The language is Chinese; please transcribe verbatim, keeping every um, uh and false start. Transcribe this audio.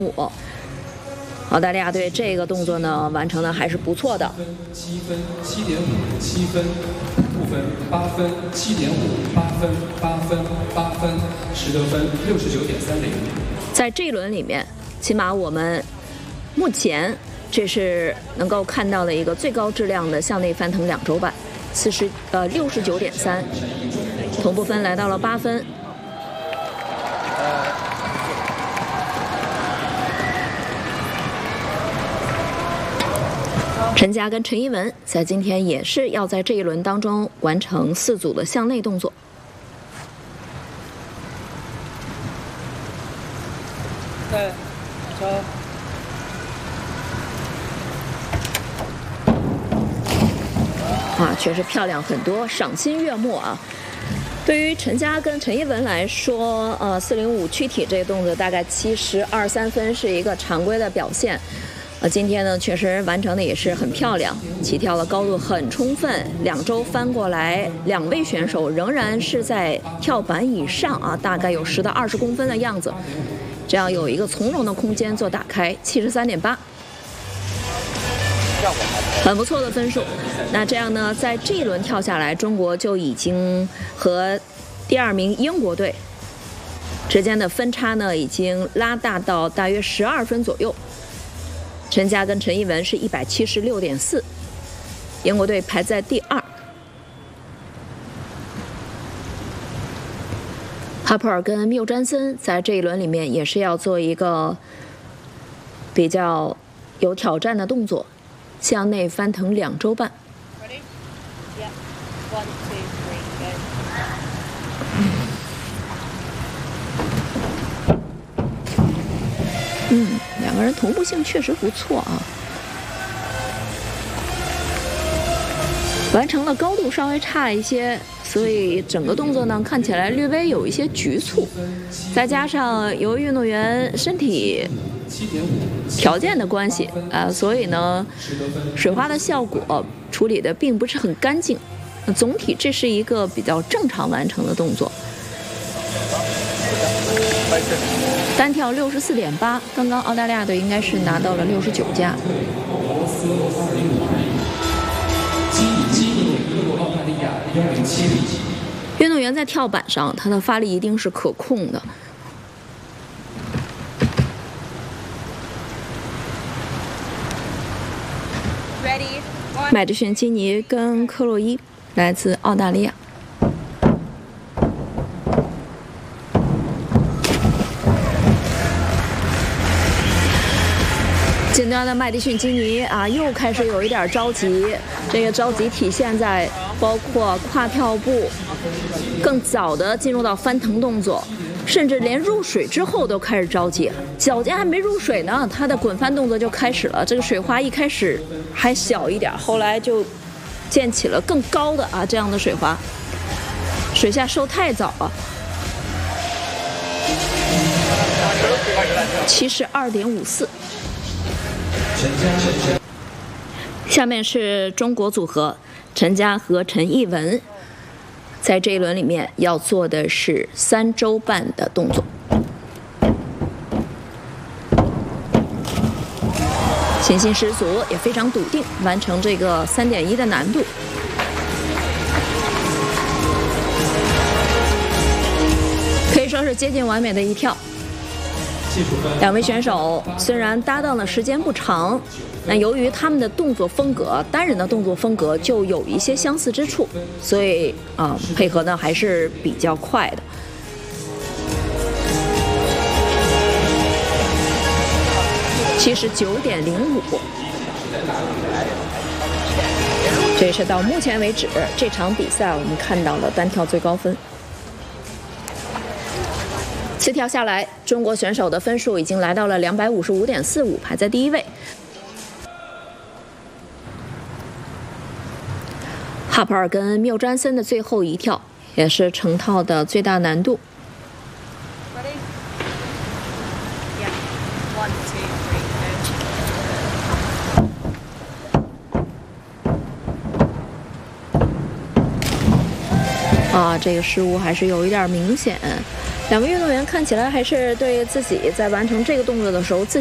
五。澳大利亚队这个动作呢完成的还是不错的。 七分，七点五，七分，不分，八分，七点五，八分，八分，八分，十得分，六十九点三零。 在这一轮里面，起码我们目前这是能够看到的一个最高质量的向内翻腾两周半，四十呃六十九点三，同步分来到了八分。陈佳跟陈一文在今天也是要在这一轮当中完成四组的向内动作。 对，走。 啊，确实漂亮很多，赏心悦目啊！对于陈佳跟陈一文来说，呃，四零五躯体这个动作大概七十二三分是一个常规的表现。呃，今天呢，确实完成的也是很漂亮，起跳的高度很充分，两周翻过来，两位选手仍然是在跳板以上啊，大概有十到二十公分的样子，这样有一个从容的空间做打开，七十三点八，很不错的分数。那这样呢，在这一轮跳下来，中国就已经和第二名英国队之间的分差呢，已经拉大到大约十二分左右。陈佳跟陈一文是一百七十六点四，英国队排在第二。哈普尔跟缪詹森在这一轮里面也是要做一个比较有挑战的动作，向内翻腾两周半。嗯，两个人同步性确实不错啊，完成了高度稍微差一些，所以整个动作呢看起来略微有一些局促，再加上由于运动员身体条件的关系啊、呃，所以呢水花的效果处理的并不是很干净，总体这是一个比较正常完成的动作。单跳六十四点八，刚刚澳大利亚队应该是拿到了六十九加。运动员在跳板上，他的发力一定是可控的。麦迪逊基尼跟克洛伊来自澳大利亚。紧端的麦迪逊基尼啊，又开始有一点着急。这个着急体现在包括跨跳步更早的进入到翻腾动作，甚至连入水之后都开始着急，脚尖还没入水呢，他的滚翻动作就开始了。这个水花一开始还小一点，后来就溅起了更高的啊这样的水花，水下收太早了。七十二点五四。下面是中国组合陈佳和陈一文，在这一轮里面要做的是三周半的动作，信心十足，也非常笃定完成这个三点一的难度。可以说是接近完美的一跳。两位选手虽然搭档的时间不长，那由于他们的动作风格，单人的动作风格就有一些相似之处，所以啊、呃，配合呢还是比较快的。七十九点零五，这是到目前为止这场比赛我们看到了单跳最高分。四跳下来，中国选手的分数已经来到了两百五十五点四五，排在第一位。哈普尔跟缪詹森的最后一跳也是成套的最大难度。啊，这个失误还是有一点明显。 两个运动员看起来还是对自己在完成这个动作的时候自